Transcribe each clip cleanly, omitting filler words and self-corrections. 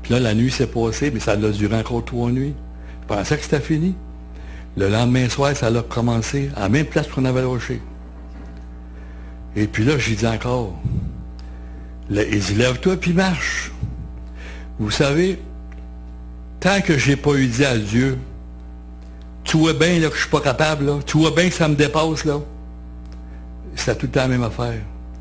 Puis là, la nuit s'est passée, mais ça a duré encore 3 nuits. Je pensais que c'était fini. Le lendemain soir, ça a recommencé, à la même place qu'on avait lâché. Et puis là, j'ai dit encore, il dit, lève-toi puis marche. Vous savez, tant que j'ai pas eu dit à Dieu, tu vois bien là, que je suis pas capable, là, tu vois bien que ça me dépasse, là. C'était tout le temps la même affaire.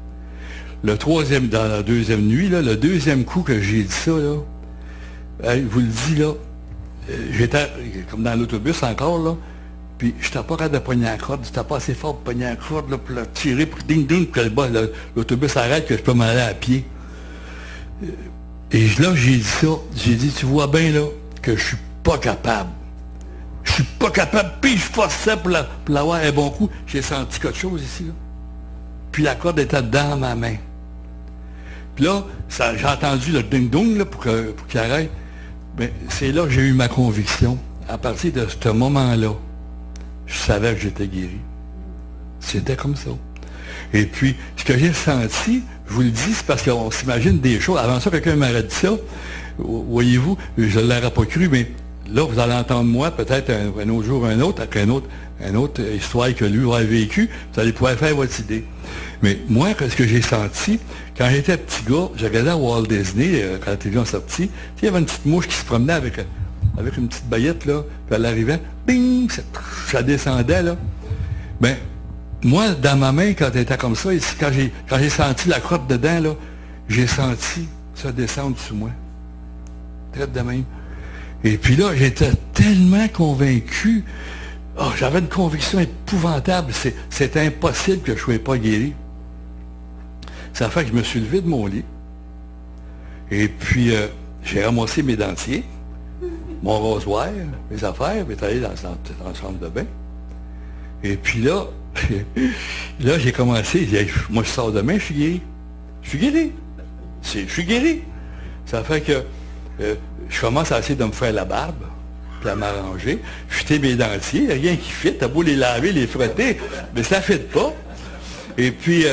Dans la deuxième nuit, là, le deuxième coup que j'ai dit ça, là, je vous le dis, là, j'étais comme dans l'autobus encore, là, puis je n'étais pas capable de pogner la corde, j'étais pas assez fort pour pogner la corde, là, pour la tirer, pour ding-ding, que l'autobus arrête, que je peux m'aller à pied. Et là, j'ai dit ça, j'ai dit, tu vois bien, là, que je suis pas capable. Je suis pas capable, puis je forçais pour l'avoir un bon coup. J'ai senti quelque chose ici, là. Puis la corde était dans ma main. Puis là, j'ai entendu le ding-dong, là, pour qu'il arrête. Mais c'est là que j'ai eu ma conviction. À partir de ce moment-là, je savais que j'étais guéri. C'était comme ça. Et puis, ce que j'ai senti, je vous le dis, c'est parce qu'on s'imagine des choses. Avant ça, quelqu'un m'aurait dit ça. Voyez-vous, je ne l'aurais pas cru, mais là, vous allez entendre moi, peut-être un autre jour, un autre, avec une autre histoire que lui aurait vécu. Vous allez pouvoir faire votre idée. Mais moi, ce que j'ai senti, quand j'étais petit gars, je regardais à Walt Disney, quand la télévision sortie, il y avait une petite mouche qui se promenait avec une petite baguette, là, puis elle arrivait, bing, ça descendait, là. Ben, moi, dans ma main, quand elle était comme ça, ici, quand j'ai senti la crotte dedans, là, j'ai senti ça descendre sous moi. Traite de même. Et puis là, j'étais tellement convaincu, j'avais une conviction épouvantable, c'est impossible que je ne sois pas guéri. Ça fait que je me suis levé de mon lit, et puis j'ai ramassé mes dentiers, mon rasoir, mes affaires, puis allé dans la chambre de bain. Et puis là, j'ai commencé, moi je sors demain, je suis guéri. Je suis guéri. Je suis guéri. Ça fait que je commence à essayer de me faire la barbe, puis à m'arranger, jeter mes dentiers, rien qui fit, t'as beau les laver, les frotter, mais ça ne fit pas. Et puis,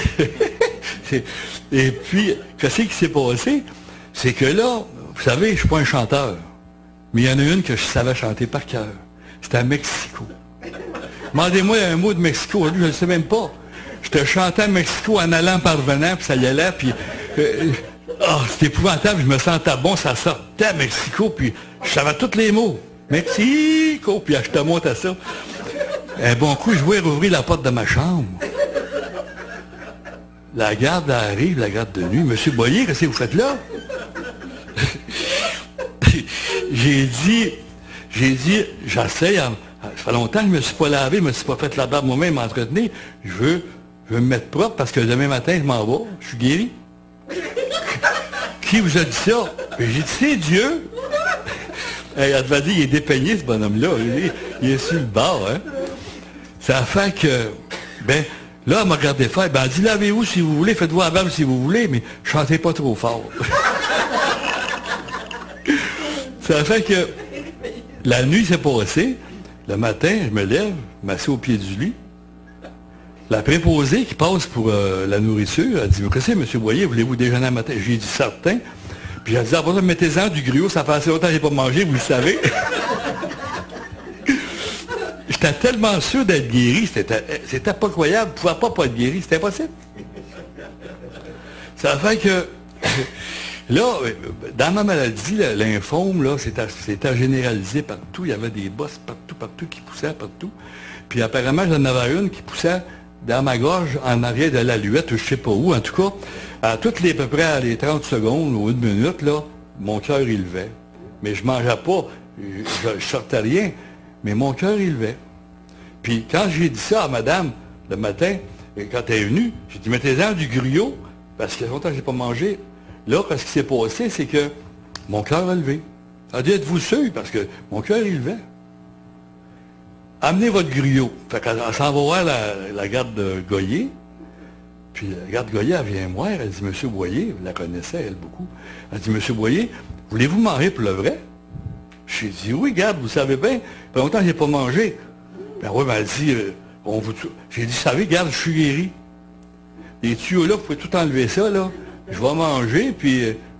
qu'est-ce qui s'est passé? C'est que là, vous savez, je ne suis pas un chanteur, mais il y en a une que je savais chanter par cœur. C'était à Mexico. Demandez-moi un mot de Mexico, je ne le sais même pas. Je te chantais à Mexico en allant parvenant, puis ça y allait, puis... c'était épouvantable, je me sentais bon, ça sortait à Mexico, puis je savais tous les mots. Mexico, puis je te monte à ça. Un bon coup, je voulais rouvrir la porte de ma chambre. La garde arrive, la garde de nuit. Monsieur Boyer, qu'est-ce que vous faites là? J'ai dit, j'essaie, ça fait longtemps que je ne me suis pas lavé, je ne me suis pas fait la barbe moi-même, m'entretenir. Je veux me mettre propre parce que demain matin, je m'en vais, je suis guéri. Qui vous a dit ça? J'ai dit, c'est Dieu. Elle va dire, il est dépeigné, ce bonhomme-là. Il est sur le bord, hein. Ça fait que, là, elle m'a regardé faire, elle dit, lavez-vous si vous voulez, faites-vous la barbe si vous voulez, mais chantez pas trop fort. Ça fait que, la nuit s'est passée, le matin, je me lève, je m'assieds au pied du lit. La préposée qui passe pour la nourriture, elle dit, qu'est-ce que c'est, M. Boyer, voulez-vous déjeuner le matin? J'ai dit, certain. Puis elle dit, après ça, mettez-en du gruau, ça fait assez longtemps que je n'ai pas mangé, vous le savez. J'étais tellement sûr d'être guéri, c'était pas croyable, je ne pouvais pas être guéri, c'était impossible. Ça fait que, là, dans ma maladie, lymphome, là, c'était généralisé partout, il y avait des bosses partout, qui poussaient partout. Puis apparemment, j'en avais une qui poussait dans ma gorge, en arrière de l'aluette, je ne sais pas où, en tout cas, à toutes les, à peu près à les 30 secondes ou 1 minute, là, mon cœur, il levait. Mais je ne mangeais pas, je ne sortais rien, mais mon cœur, il levait. Puis quand j'ai dit ça à madame, le matin, quand elle est venue, j'ai dit, mettez-en du gruau, parce qu'il y a longtemps que je n'ai pas mangé. Là, ce qui s'est passé, c'est que mon cœur a levé. Elle a dit, êtes-vous sûr? Parce que mon cœur, il levait. Amenez votre gruau. Fait qu'elle s'en va voir la garde de Goyer. Puis la garde Goyer, elle vient me voir. Elle dit, Monsieur Boyer, vous la connaissez, elle, beaucoup. Elle dit, Monsieur Boyer, voulez-vous manger pour le vrai? J'ai dit, oui, garde, vous savez bien. Ça fait longtemps que je n'ai pas mangé. Ben oui, elle dit, j'ai dit, vous savez, garde, je suis guéri. Les tuyaux là, vous pouvez tout enlever ça, là. Je vais manger, puis